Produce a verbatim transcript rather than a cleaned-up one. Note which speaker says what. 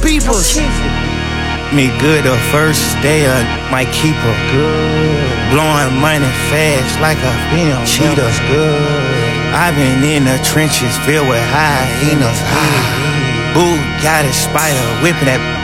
Speaker 1: beepers.
Speaker 2: Me good the first day, I might keep her good. Blowing money fast like a film cheetah. Good. I've been in the trenches filled with hyenas. Boo got a spider whipping that